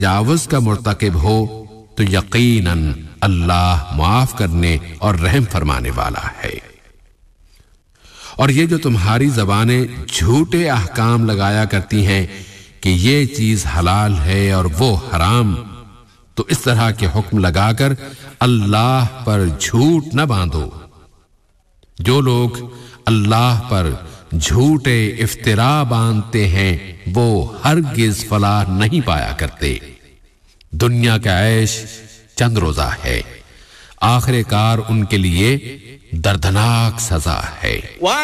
तजावुज का मुर्तकिब हो तो यकीनन अल्लाह माफ करने और रहम फरमाने वाला है। और ये जो तुम्हारी ज़बानें झूठे अहकाम लगाया करती हैं कि ये चीज हलाल है और वो हराम, तो इस तरह के हुक्म लगाकर अल्लाह पर झूठ न बांधो। जो लोग अल्लाह पर झूठे इफ्तिरा बांधते हैं वो हरगिज फलाह नहीं पाया करते। दुनिया का ऐश चंद रोजा है, आखिरकार उनके लिए दर्दनाक सजा है।